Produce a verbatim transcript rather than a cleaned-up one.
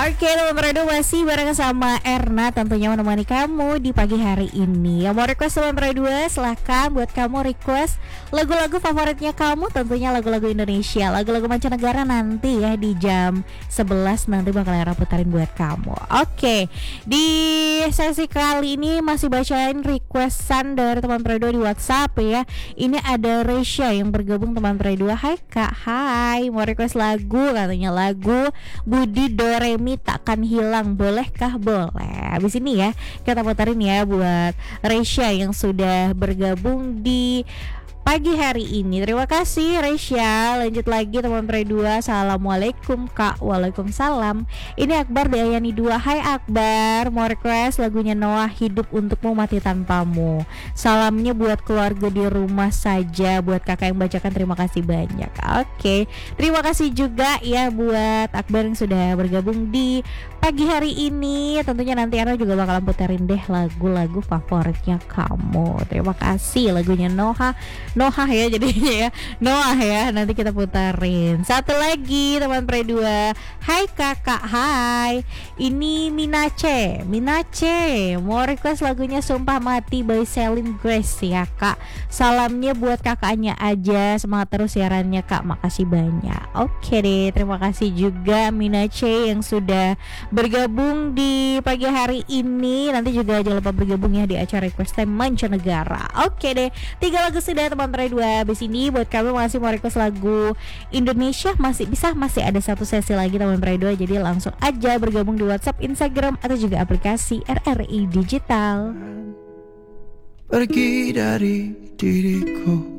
Oke, teman Redo masih bareng sama Erna tentunya menemani kamu di pagi hari ini. Yang mau request teman Redo, silahkan buat kamu request lagu-lagu favoritnya kamu, tentunya lagu-lagu Indonesia, lagu-lagu mancanegara nanti ya di jam sebelas nanti bakal Era putarin buat kamu. Oke, di sesi kali ini masih bacain requestan dari teman Redo di WhatsApp ya. Ini ada Resya yang bergabung teman Redo. Hai Kak, hai, mau request lagu, katanya lagu Budi Doremi Takkan Hilang, bolehkah? Boleh. Habis ini ya kita putarin ya buat Resya yang sudah bergabung di pagi hari ini. Terima kasih Resya. Lanjut lagi teman Pre dua. Assalamualaikum Kak. Waalaikumsalam. Ini Akbar di Ayani dua. Hai Akbar, mau request lagunya Noah, Hidup Untukmu Mati Tanpamu. Salamnya buat keluarga di rumah saja. Buat kakak yang bacakan, terima kasih banyak. Oke, terima kasih juga ya buat Akbar yang sudah bergabung di pagi hari ini. Tentunya nanti Ana juga bakalan putarin deh lagu-lagu favoritnya kamu. Terima kasih. Lagunya Noah Noah ya jadinya ya, Noah ya, nanti kita putarin. Satu lagi teman Pre dua. Hai kakak, hai, ini Minace Minace mau request lagunya Sumpah Mati by Celine Grace ya kak. Salamnya buat kakaknya aja, semangat terus siarannya kak, makasih banyak. Oke deh, terima kasih juga Minace yang sudah bergabung di pagi hari ini. Nanti juga jangan lupa bergabung ya di acara Request Time Mancanegara. Oke deh, tiga lagu sudah teman Pre dua. Habis ini buat kamu masih mau request lagu Indonesia, masih bisa, masih ada satu sesi lagi teman Pre dua. Jadi langsung aja bergabung di WhatsApp, Instagram atau juga aplikasi R R I Digital. Pergi dari diriku,